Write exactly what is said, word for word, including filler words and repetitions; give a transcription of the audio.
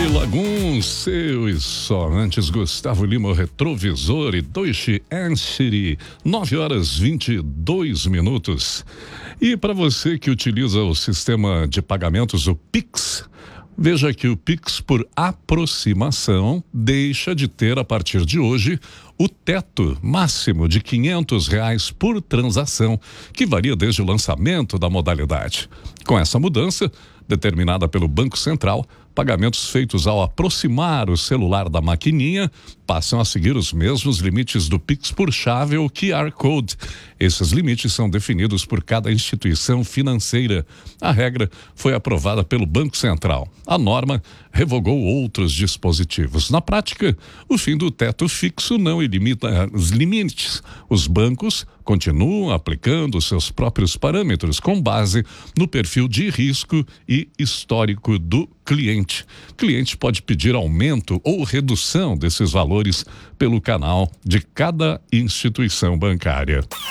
Lagoon, seu e só. Antes, Gustavo Lima, o Retrovisor e Deutsche Anstey, nove horas vinte e dois minutos. E para você que utiliza o sistema de pagamentos, o Pix, veja que o Pix por aproximação deixa de ter, a partir de hoje, o teto máximo de quinhentos reais por transação, que varia desde o lançamento da modalidade. Com essa mudança, determinada pelo Banco Central, pagamentos feitos ao aproximar o celular da maquininha passam a seguir os mesmos limites do Pix por chave ou Q R Code. Esses limites são definidos por cada instituição financeira. A regra foi aprovada pelo Banco Central. A norma revogou outros dispositivos. Na prática, o fim do teto fixo não elimina os limites. Os bancos continuam aplicando seus próprios parâmetros com base no perfil de risco e histórico do cliente. O cliente pode pedir aumento ou redução desses valores pelo canal de cada instituição bancária.